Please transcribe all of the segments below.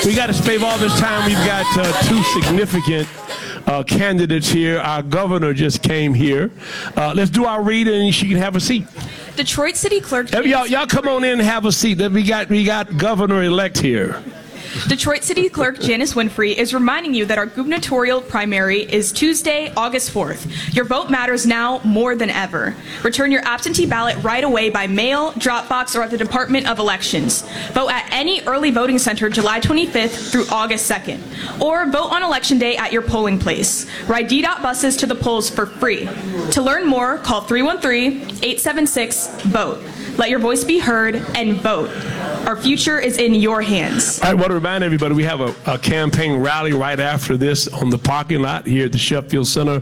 We got to save all this time. We've got two significant candidates here. Our governor just came here. Let's do our reading, and she can have a seat. Detroit City Clerk. Y'all come on in and have a seat. We got governor-elect here. Detroit City Clerk Janice Winfrey is reminding you that our gubernatorial primary is Tuesday, August 4th. Your vote matters now more than ever. Return your absentee ballot right away by mail, drop box, or at the Department of Elections. Vote at any early voting center July 25th through August 2nd. Or vote on Election Day at your polling place. Ride DDOT buses to the polls for free. To learn more, call 313-876-VOTE. Let your voice be heard and vote. Our future is in your hands. I want to remind everybody we have a campaign rally right after this on the parking lot here at the Sheffield Center,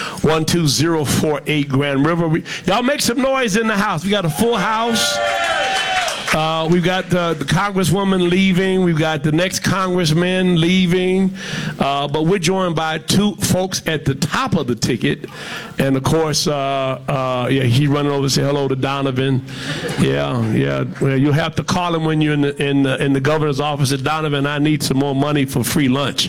12048 Grand River. Y'all make some noise in the house. We got a full house. We've got the Congresswoman leaving. We've got the next Congressman leaving. But we're joined by two folks at the top of the ticket. And, of course, he's running over to say hello to Donovan. Yeah. Well, you'll have to call him when you're in the governor's office at Donovan. I need some more money for free lunch.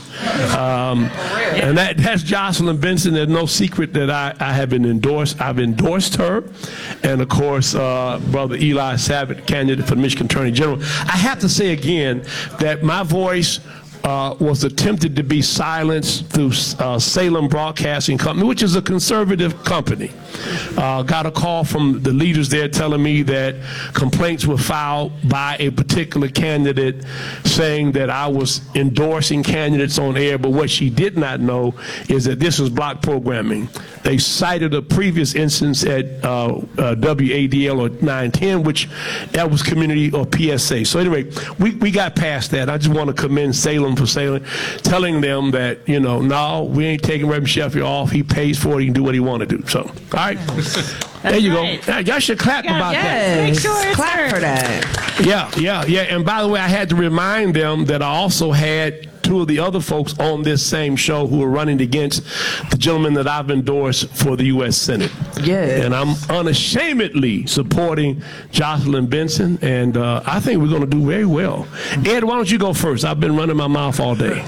And that's Jocelyn Benson. There's no secret that I have been endorsed. I've endorsed her. And, of course, Brother Eli Savage, candidate for the Michigan Attorney General. I have to say again that my voice was attempted to be silenced through Salem Broadcasting Company, which is a conservative company. Got a call from the leaders there telling me that complaints were filed by a particular candidate saying that I was endorsing candidates on air, but what she did not know is that this was block programming. They cited a previous instance at WADL or 910, which that was community or PSA. So anyway, we got past that. I just want to commend Salem for telling them that, no, we ain't taking Reverend Sheffield off. He pays for it. He can do what he want to do. So, all right. There you go. Y'all should clap about that. Make sure it's clap for that. Yeah. And by the way, I had to remind them that I also had two of the other folks on this same show who are running against the gentleman that I've endorsed for the U.S. Senate. Yeah. And I'm unashamedly supporting Jocelyn Benson, and I think we're going to do very well. Ed, why don't you go first? I've been running my mouth all day.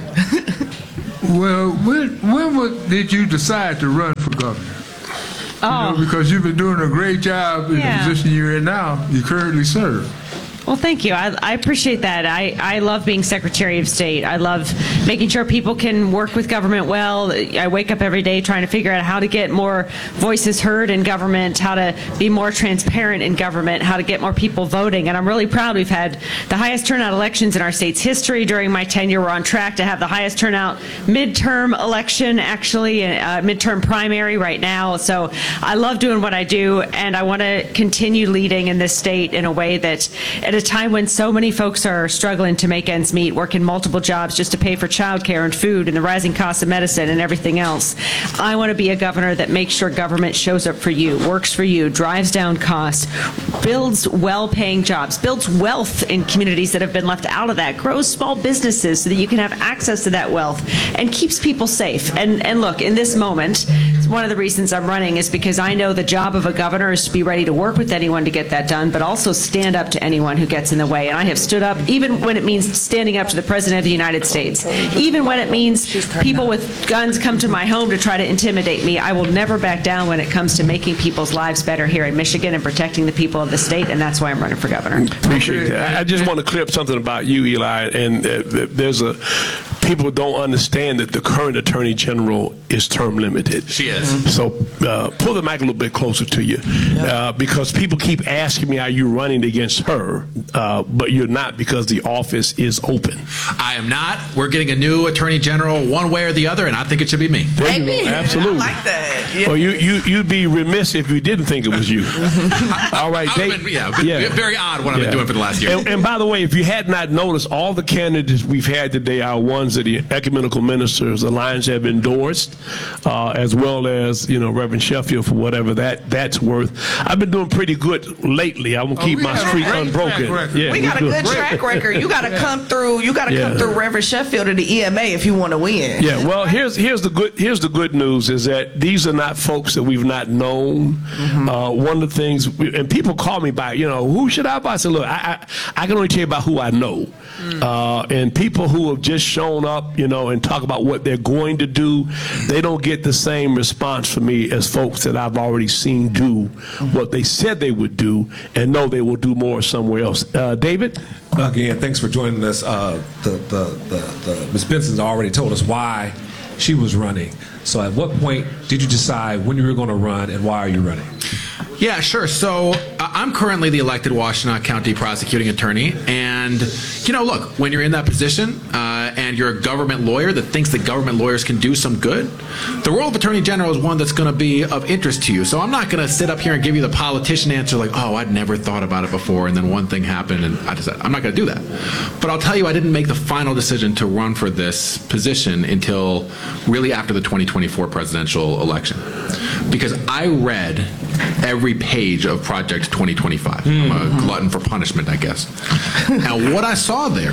Well, when did you decide to run for governor? Because you've been doing a great job in the position you're in now. You currently serve. Well, thank you. I appreciate that. I love being Secretary of State. I love making sure people can work with government well. I wake up every day trying to figure out how to get more voices heard in government, how to be more transparent in government, how to get more people voting. And I'm really proud we've had the highest turnout elections in our state's history during my tenure. We're on track to have the highest turnout midterm election, actually, midterm primary right now. So I love doing what I do, and I want to continue leading in this state in a way that at a time when so many folks are struggling to make ends meet, working multiple jobs just to pay for childcare and food and the rising cost of medicine and everything else. I want to be a governor that makes sure government shows up for you, works for you, drives down costs, builds well-paying jobs, builds wealth in communities that have been left out of that, grows small businesses so that you can have access to that wealth, and keeps people safe. And look, in this moment, one of the reasons I'm running is because I know the job of a governor is to be ready to work with anyone to get that done, but also stand up to anyone who gets in the way. And I have stood up, even when it means standing up to the President of the United States, even when it means people with guns come to my home to try to intimidate me. I will never back down when it comes to making people's lives better here in Michigan and protecting the people of the state, and that's why I'm running for governor. Appreciate that. I just want to clear up something about you, Eli, and people don't understand that the current Attorney General is term limited. She is. So pull the mic a little bit closer to you, because people keep asking me, are you running against her? But you're not, because the office is open. I am not. We're getting a new Attorney General one way or the other, and I think it should be me. There you go. Absolutely. I like that. Yeah. Well, you'd be remiss if you didn't think it was you. All right. Very odd what I've been doing for the last year. And by the way, if you had not noticed, all the candidates we've had today are ones of the ecumenical ministers alliance have endorsed, as well as Reverend Sheffield for whatever that's worth. I've been doing pretty good lately. I'm gonna keep my streak unbroken. Yeah, we got a good track record. You got to come through. You got to come through Reverend Sheffield to the EMA if you want to win. Yeah. Well, here's the good news is that these are not folks that we've not known. One of the things, and people call me by, who should I buy? I said, look, I can only tell you about who I know. And people who have just shown up, and talk about what they're going to do, they don't get the same response from me as folks that I've already seen do what they said they would do and know they will do more somewhere else. David? Again, thanks for joining us. Ms. Benson's already told us why she was running. So at what point did you decide when you were going to run, and why are you running? Yeah, sure. So I'm currently the elected Washtenaw County prosecuting attorney. And, look, when you're in that position and you're a government lawyer that thinks that government lawyers can do some good, the role of attorney general is one that's going to be of interest to you. So I'm not going to sit up here and give you the politician answer like, oh, I'd never thought about it before, and then one thing happened, and I decided. I'm not going to do that. But I'll tell you, I didn't make the final decision to run for this position until really after the 2024 presidential election. Because I read every page of Project 2025. I'm a glutton for punishment, I guess. And what I saw there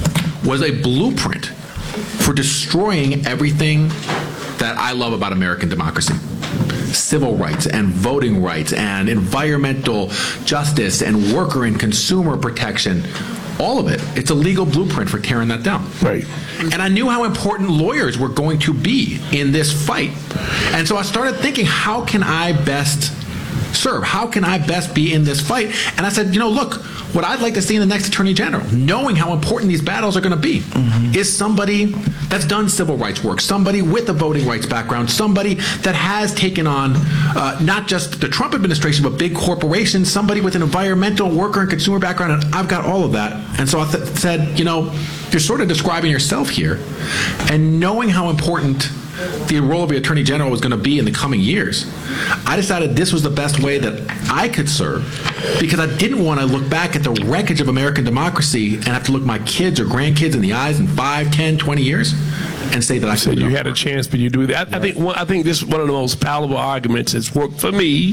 was a blueprint for destroying everything that I love about American democracy. Civil rights and voting rights and environmental justice and worker and consumer protection. All of it. It's a legal blueprint for tearing that down. Right. And I knew how important lawyers were going to be in this fight. And so I started thinking, how can I best serve? How can I best be in this fight? And I said, look, what I'd like to see in the next attorney general, knowing how important these battles are going to be, is somebody that's done civil rights work, somebody with a voting rights background, somebody that has taken on not just the Trump administration, but big corporations, somebody with an environmental, worker, and consumer background. And I've got all of that. And so I said, you're sort of describing yourself here. And knowing how important the role of the Attorney General was going to be in the coming years, I decided this was the best way that I could serve, because I didn't want to look back at the wreckage of American democracy and have to look my kids or grandkids in the eyes in 5, 10, 20 years and say that I said you had a chance, but you do that. I think this is one of the most palatable arguments that's worked for me,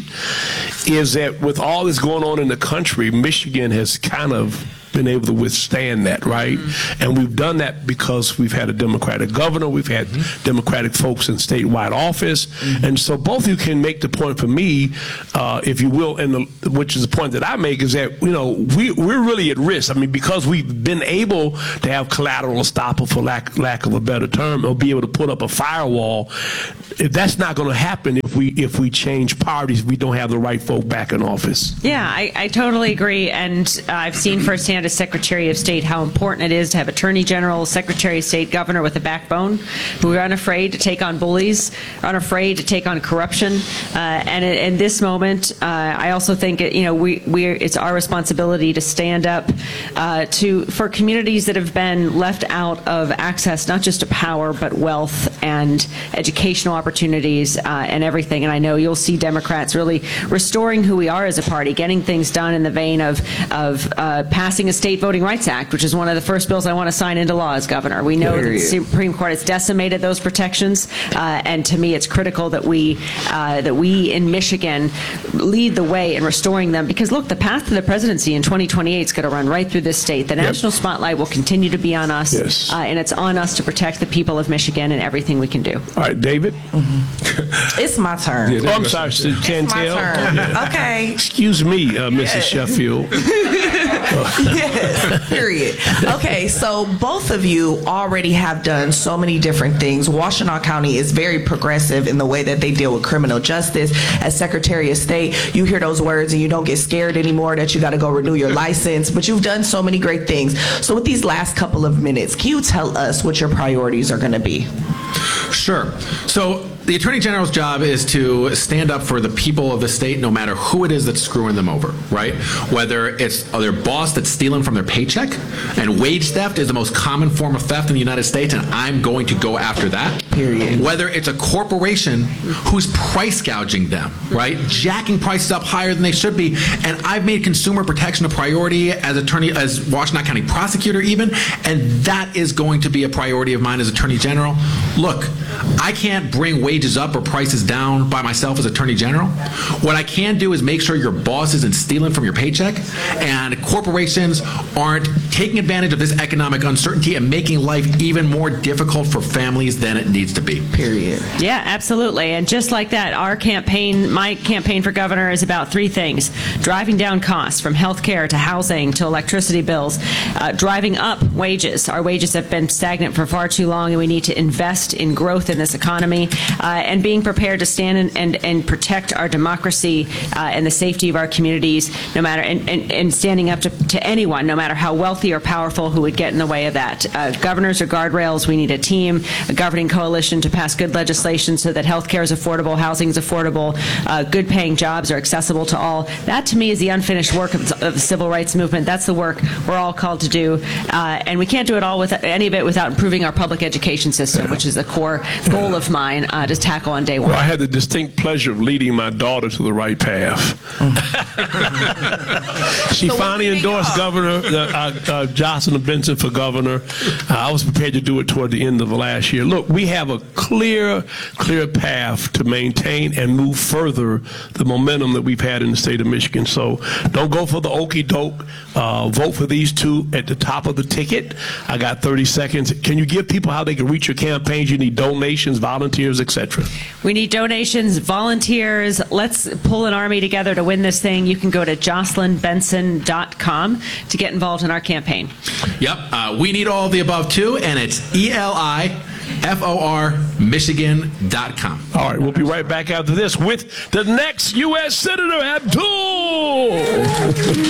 is that with all this going on in the country, Michigan has kind of been able to withstand that, right? And we've done that because we've had a Democratic governor, we've had Democratic folks in statewide office, and so both of you can make the point for me, if you will, which is the point that I make, is that we're really at risk. I mean, because we've been able to have collateral estoppel, for lack of a better term, or be able to put up a firewall. That's not going to happen if we change parties. We don't have the right folk back in office. Yeah, I totally agree, and I've seen firsthand as Secretary of State how important it is to have Attorney General, Secretary of State, Governor with a backbone who are unafraid to take on bullies, unafraid to take on corruption. And in this moment, I also think it's our responsibility to stand up for communities that have been left out of access, not just to power, but wealth and educational opportunities and everything. And I know you'll see Democrats really restoring who we are as a party, getting things done in the vein of passing a State Voting Rights Act, which is one of the first bills I want to sign into law as governor. We know that the Supreme Court has decimated those protections, and to me it's critical that we in Michigan lead the way in restoring them, because look, the path to the presidency in 2028 is going to run right through this state. The national spotlight will continue to be on us, and it's on us to protect the people of Michigan and everything we can do. All right, David? It's my turn. Oh, I'm sorry, Chantel. It's my turn. Okay. Excuse me, Mrs. Sheffield. Yes, period. Okay, so both of you already have done so many different things. Washtenaw County is very progressive in the way that they deal with criminal justice. As Secretary of State, you hear those words and you don't get scared anymore that you got to go renew your license, but you've done so many great things. So with these last couple of minutes, can you tell us what your priorities are going to be? Sure. So The Attorney General's job is to stand up for the people of the state, no matter who it is that's screwing them over, right? Whether it's their boss that's stealing from their paycheck, and wage theft is the most common form of theft in the United States, and I'm going to go after that. Period. Whether it's a corporation who's price gouging them, right? Jacking prices up higher than they should be. And I've made consumer protection a priority as Washtenaw County prosecutor even, and that is going to be a priority of mine as Attorney General. Look, I can't bring wages up or prices down by myself as Attorney General. What I can do is make sure your boss isn't stealing from your paycheck and corporations aren't taking advantage of this economic uncertainty and making life even more difficult for families than it needs to be. Period. Yeah, absolutely. And just like that, our campaign, my campaign for governor, is about three things: driving down costs from health care to housing to electricity bills, driving up wages. Our wages have been stagnant for far too long, and we need to invest in growth in this economy, and being prepared to stand and protect our democracy and the safety of our communities, no matter, and standing up to anyone, no matter how wealthy or powerful, who would get in the way of that. Governors are guardrails. We need a team, a governing coalition to pass good legislation so that health care is affordable, housing is affordable, good paying jobs are accessible to all. That, to me, is the unfinished work of the civil rights movement. That's the work we're all called to do. And we can't do it all with any of it without improving our public education system, which is a core goal of mine to tackle on day one. Well, I had the distinct pleasure of leading my daughter to the right path. She finally endorsed Governor Jocelyn Benson for governor. I was prepared to do it toward the end of the last year. Look, we have a clear path to maintain and move further the momentum that we've had in the state of Michigan. So don't go for the okie doke. Vote for these two at the top of the ticket. I got 30 seconds. Can you give people how they can reach your campaigns? You need donations, volunteers, etc. We need donations, volunteers. Let's pull an army together to win this thing. You can go to JocelynBenson.com to get involved in our campaign. Yep. We need all of the above, too, and it's ELIFORMichigan.com. All right, we'll be right back after this with the next U.S. Senator Abdul.